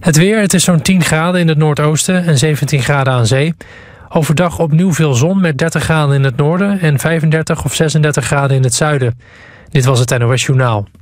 Het weer, het is zo'n 10 graden in het noordoosten en 17 graden aan zee. Overdag opnieuw veel zon met 30 graden in het noorden en 35 of 36 graden in het zuiden. Dit was het NOS Journaal.